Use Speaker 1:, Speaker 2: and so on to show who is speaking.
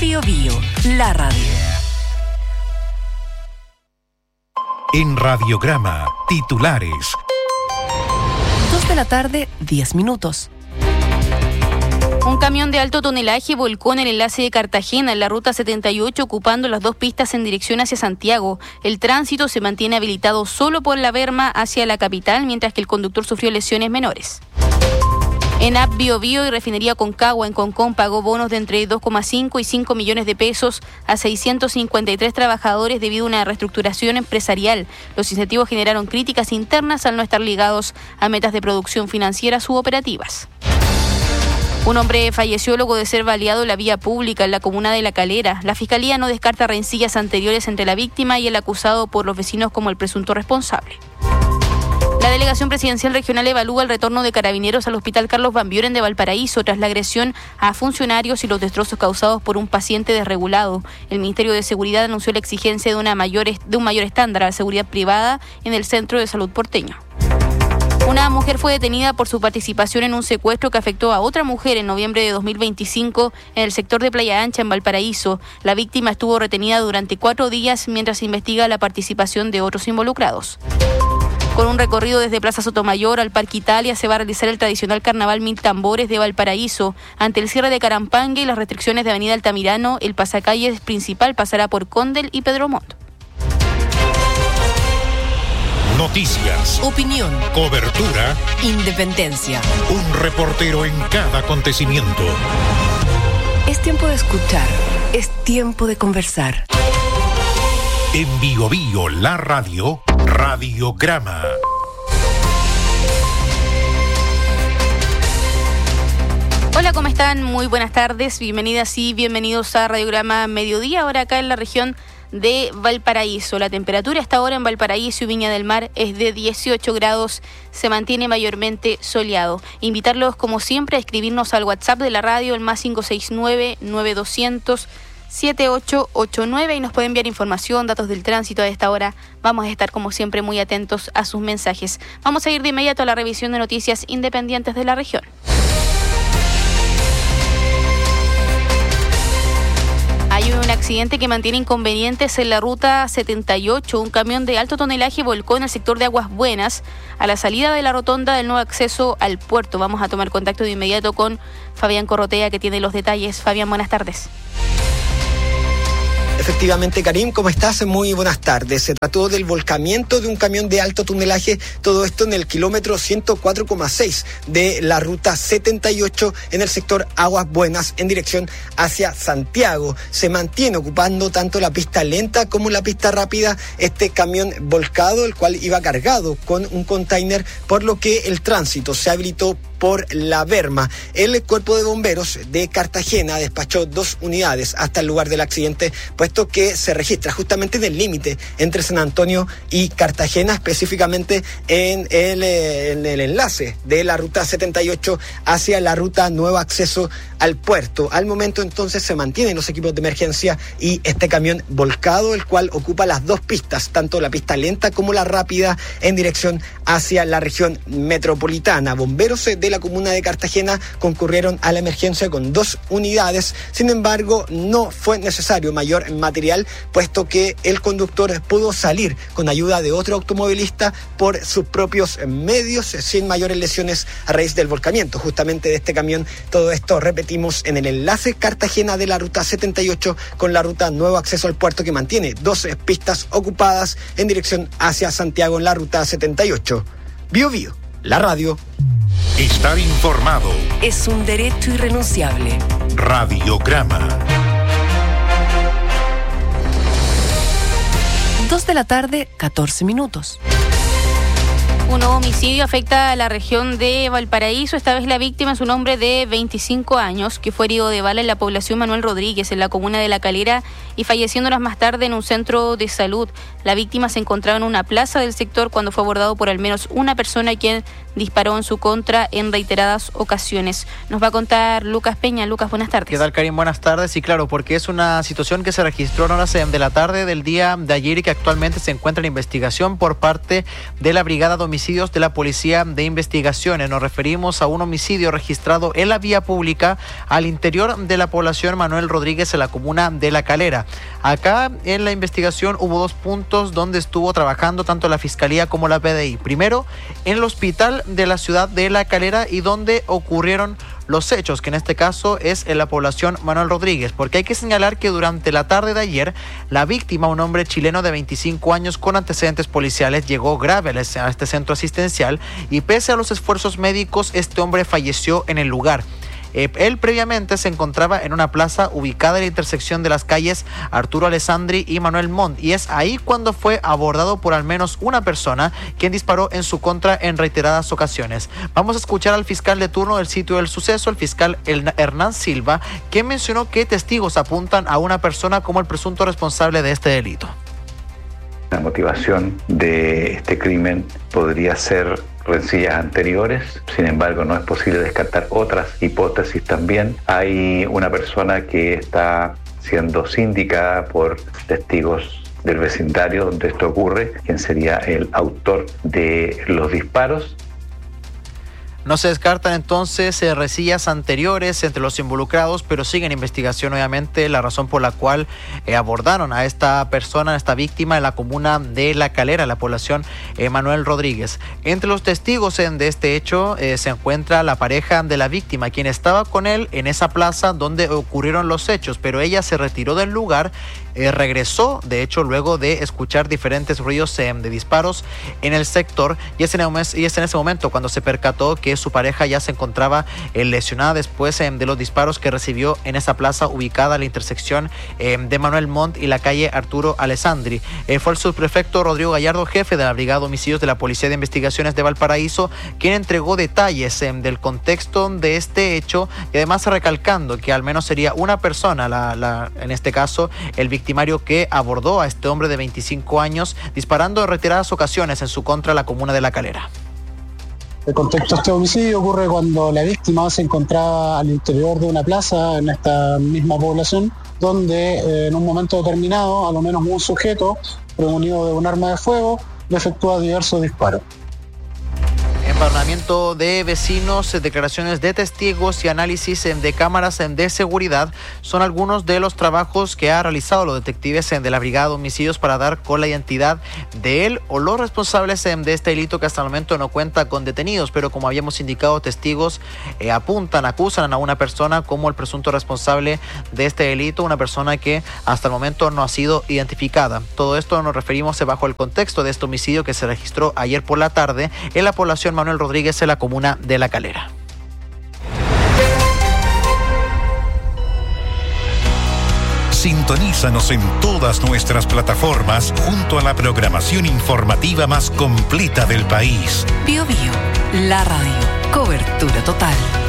Speaker 1: Bio Bio, la radio.
Speaker 2: En Radiograma, titulares.
Speaker 1: 2 de la tarde, 10 minutos.
Speaker 3: Un camión de alto tonelaje volcó en el enlace de Cartagena en la ruta 78, ocupando las dos pistas en dirección hacia Santiago. El tránsito se mantiene habilitado solo por la berma hacia la capital, mientras que el conductor sufrió lesiones menores. ENAP Bio Bio y Refinería Concagua en Concón pagó bonos de entre 2,5 y 5 millones de pesos a 653 trabajadores debido a una reestructuración empresarial. Los incentivos generaron críticas internas al no estar ligados a metas de producción financieras u operativas. Un hombre falleció luego de ser baleado en la vía pública en la comuna de La Calera. La Fiscalía no descarta rencillas anteriores entre la víctima y el acusado por los vecinos como el presunto responsable. La Delegación Presidencial Regional evalúa el retorno de carabineros al Hospital Carlos Van Buren de Valparaíso tras la agresión a funcionarios y los destrozos causados por un paciente desregulado. El Ministerio de Seguridad anunció la exigencia de un mayor estándar a la seguridad privada en el Centro de Salud porteño. Una mujer fue detenida por su participación en un secuestro que afectó a otra mujer en noviembre de 2025 en el sector de Playa Ancha, en Valparaíso. La víctima estuvo retenida durante 4 días mientras se investiga la participación de otros involucrados. Con un recorrido desde Plaza Sotomayor al Parque Italia se va a realizar el tradicional Carnaval Mil Tambores de Valparaíso. Ante el cierre de Carampangue y las restricciones de Avenida Altamirano, el pasacalles principal pasará por Condel y Pedro Montt.
Speaker 2: Noticias,
Speaker 1: Opinión,
Speaker 2: cobertura,
Speaker 1: independencia.
Speaker 2: un reportero en cada acontecimiento.
Speaker 1: Es tiempo de escuchar, es tiempo de conversar.
Speaker 2: En Bio Bio, la radio, Radiograma.
Speaker 3: Hola, ¿cómo están? Muy buenas tardes, bienvenidas y bienvenidos a Radiograma Mediodía, ahora acá en la región de Valparaíso. La temperatura hasta ahora en Valparaíso y Viña del Mar es de 18 grados, se mantiene mayormente soleado. Invitarlos como siempre a escribirnos al WhatsApp de la radio, el más 569-9200-7889, y nos pueden enviar información, datos del tránsito. A esta hora vamos a estar como siempre muy atentos a sus mensajes. Vamos a ir de inmediato a la revisión de noticias independientes de la región. Hay un accidente que mantiene inconvenientes en la ruta 78. Un camión de alto tonelaje volcó en el sector de Aguas Buenas a la salida de la rotonda del nuevo acceso al puerto. Vamos a tomar contacto de inmediato con Fabián Corrotea, que tiene los detalles. Fabián, buenas tardes.
Speaker 4: Efectivamente, Karim, ¿cómo estás? Muy buenas tardes. Se trató del volcamiento de un camión de alto tonelaje, todo esto en el kilómetro 104,6 de la ruta 78 en el sector Aguas Buenas en dirección hacia Santiago. Se mantiene ocupando tanto la pista lenta como la pista rápida este camión volcado, el cual iba cargado con un container, por lo que el tránsito se habilitó por la berma. El cuerpo de bomberos de Cartagena despachó 2 unidades hasta el lugar del accidente, puesto que se registra justamente en el límite entre San Antonio y Cartagena, específicamente en el enlace de la ruta 78 hacia la ruta Nuevo Acceso al Puerto. Al momento entonces se mantienen los equipos de emergencia y este camión volcado, el cual ocupa las 2 pistas, tanto la pista lenta como la rápida, en dirección hacia la región metropolitana. Bomberos de la comuna de Cartagena concurrieron a la emergencia con 2 unidades. Sin embargo, no fue necesario mayor material, puesto que el conductor pudo salir con ayuda de otro automovilista por sus propios medios, sin mayores lesiones a raíz del volcamiento justamente de este camión. Todo esto, repetimos, en el enlace Cartagena de la ruta 78 con la ruta Nuevo Acceso al Puerto, que mantiene 2 pistas ocupadas en dirección hacia Santiago en la ruta 78. Bio Bio, la radio.
Speaker 2: Estar informado.
Speaker 1: Es un derecho irrenunciable.
Speaker 2: Radiograma.
Speaker 1: 2 de la tarde, 14 minutos.
Speaker 3: Un nuevo homicidio afecta a la región de Valparaíso. Esta vez la víctima es un hombre de 25 años que fue herido de bala en la población Manuel Rodríguez, en la comuna de La Calera, y falleciendo horas más tarde en un centro de salud. La víctima se encontraba en una plaza del sector cuando fue abordado por al menos una persona, quien disparó en su contra en reiteradas ocasiones. Nos va a contar Lucas Peña. Lucas, buenas tardes.
Speaker 5: ¿Qué tal, Karim? Buenas tardes. Y claro, porque es una situación que se registró en horas de la tarde del día de ayer y que actualmente se encuentra en investigación por parte de la Brigada Domiciliaria homicidios de la Policía de Investigaciones. Nos referimos a un homicidio registrado en la vía pública al interior de la población Manuel Rodríguez en la comuna de La Calera. Acá en la investigación hubo 2 puntos donde estuvo trabajando tanto la Fiscalía como la PDI. Primero, en el hospital de la ciudad de La Calera y donde ocurrieron los hechos, que en este caso es en la población Manuel Rodríguez, porque hay que señalar que durante la tarde de ayer, la víctima, un hombre chileno de 25 años con antecedentes policiales, llegó grave a este centro asistencial y pese a los esfuerzos médicos, este hombre falleció en el lugar. Él previamente se encontraba en una plaza ubicada en la intersección de las calles Arturo Alessandri y Manuel Montt, y es ahí cuando fue abordado por al menos una persona quien disparó en su contra en reiteradas ocasiones. Vamos a escuchar al fiscal de turno del sitio del suceso, el fiscal Hernán Silva, quien mencionó que testigos apuntan a una persona como el presunto responsable de este delito.
Speaker 6: La motivación de este crimen podría ser rencillas anteriores, sin embargo no es posible descartar otras hipótesis también. Hay una persona que está siendo sindicada por testigos del vecindario donde esto ocurre, quien sería el autor de los disparos.
Speaker 5: No se descartan entonces rencillas anteriores entre los involucrados, pero sigue en investigación obviamente la razón por la cual abordaron a esta persona, a esta víctima en la comuna de La Calera, la población Manuel Rodríguez. Entre los testigos de este hecho se encuentra la pareja de la víctima, quien estaba con él en esa plaza donde ocurrieron los hechos, pero ella se retiró del lugar, regresó de hecho luego de escuchar diferentes ruidos de disparos en el sector y es en ese momento cuando se percató que su pareja ya se encontraba lesionada después de los disparos que recibió en esa plaza ubicada a la intersección de Manuel Montt y la calle Arturo Alessandri. Fue el subprefecto Rodrigo Gallardo, jefe de la Brigada de Homicidios de la Policía de Investigaciones de Valparaíso, quien entregó detalles del contexto de este hecho y además recalcando que al menos sería una persona, en este caso el victimario que abordó a este hombre de 25 años disparando en reiteradas ocasiones en su contra la comuna de La Calera.
Speaker 7: El contexto de este homicidio ocurre cuando la víctima se encontraba al interior de una plaza en esta misma población, donde en un momento determinado, a lo menos un sujeto premunido de un arma de fuego le efectúa diversos disparos.
Speaker 5: Empadronamiento de vecinos, declaraciones de testigos y análisis de cámaras de seguridad son algunos de los trabajos que ha realizado los detectives de la Brigada de Homicidios para dar con la identidad de él o los responsables de este delito, que hasta el momento no cuenta con detenidos, pero como habíamos indicado, testigos acusan a una persona como el presunto responsable de este delito, una persona que hasta el momento no ha sido identificada. Todo esto nos referimos bajo el contexto de este homicidio que se registró ayer por la tarde en la población Manuel Rodríguez en la comuna de La Calera.
Speaker 2: Sintonízanos en todas nuestras plataformas junto a la programación informativa más completa del país.
Speaker 1: Bio Bio, la radio. Cobertura total.